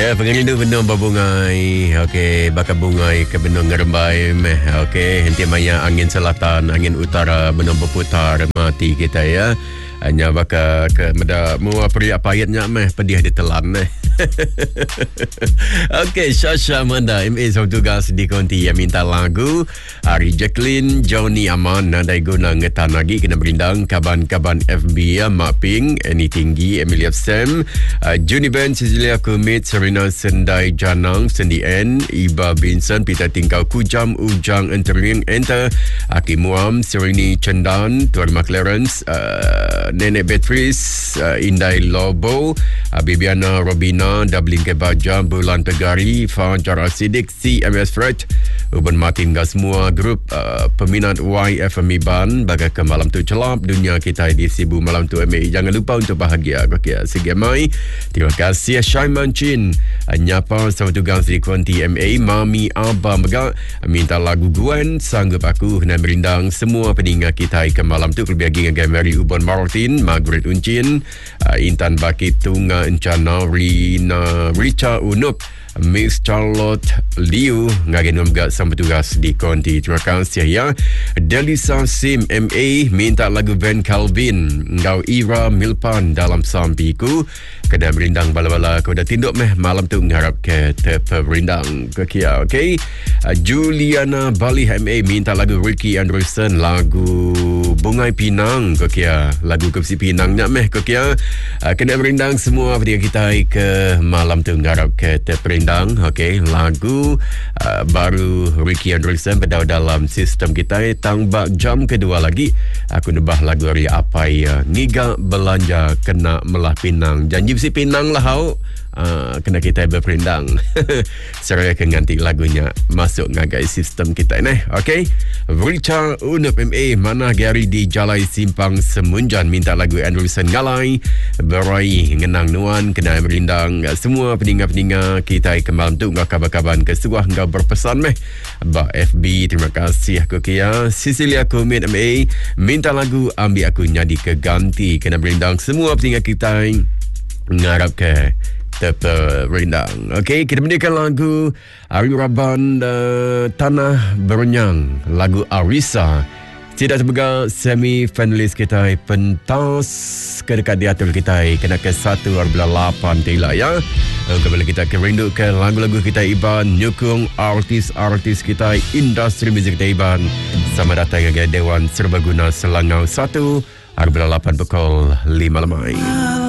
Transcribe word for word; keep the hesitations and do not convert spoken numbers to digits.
Ya, pengerindu benung berbungai. Okey, bakal bungai ke benung ngerembai meh. Okey, henti maya angin selatan, angin utara benung berputar mati kita ya. Hanya bakal ke meda mua peri apa ayatnya meh pedih ditelan meh. Okey, Syasha Manda M A seorang tugas di konti yang minta lagu Hari Jacqueline Johnny Aman nadai guna ngetan lagi kena berindang kaban-kaban F B ya Mak Ping Annie Tinggi Emilia Sam uh, Juni Ben Cecilia Kumit Serena Sendai Janang Sendi N Iba Vincent Peter Tingkau Kujam Ujang Entering Enter Aki Muam Serini Cendan Tuan Clarence uh, Nenek Beatrice uh, Indai Lobo uh, Bibiana Robina Dublin Kebaja Bulan Tegari Fajar Asidik C M S Fred Uban Martin gas semua grup uh, peminat Y F M Iban bagai ke malam tu celap dunia kita di Sibu malam tu M A. Jangan lupa untuk bahagia okay, sige mai. Terima kasih Shaiman Chin nyapa sama tugas di konti M A. Mami Abah Megak minta lagu Gwen sanggup aku nak berindang semua pendengar kita ke malam tu lebih lagi dengan Mary Uban Martin Margaret Uncin uh, Intan Bakit Tunga Encana Rina Richa Unup Miss Charlotte Liu ngagen memegak sama tugas di konti. Terima kasih ya. Delisa Sim M A minta lagu Van Calvin Ngau Ira Milpan dalam sampiku kena berindang bala-bala kau dah tinduk meh malam tu mengharap ke tepa berindang ke kia. Okay, Juliana Bali M A minta lagu Ricky Anderson lagu Bungai Pinang ke kia, lagu Kepsi Pinangnya meh ke kia. Kena berindang semua ketika kita ke malam tu mengharap ke tepa berindang. Okay, lagu uh, baru Ricky Anderson berdau dalam sistem kita. Tangbak jam kedua lagi aku nebah lagu hari apa ya ngiga belanja kena melah Pinang janji si Pinang lah hau uh, kena kita berperindang. Seraya kenganti lagunya masuk ngagai sistem kita ni. Okay, Richa Unup M A mana Gary di Jalai Simpang Semunjan minta lagu Anderson Ngalai Berai Ngenang Nuan kena berindang semua pendengar-pendengar kita ke malam tu ngak kabar-kabar ke sebuah ngak berpesan meh ba F B. Terima kasih aku kia. Cecilia Kumit M A minta lagu Ambil Aku Nyadi Keganti kena berindang semua pendengar kita ngarap ke tepa berindang. Okey, kita mendengarkan lagu Ari Raban uh, Tanah Berenyang lagu Arisa. Tidak sebagai semi-finalis kita pentas ke dekat diatur kita kena ke satu arbila lapan tila ya. Kembali kita ke rindukan lagu-lagu kita Iban nyukung artis-artis kita industri muzik kita Iban. Sama datang ke Dewan Serbaguna Selangau satu arbila lapan pukul lima lemai.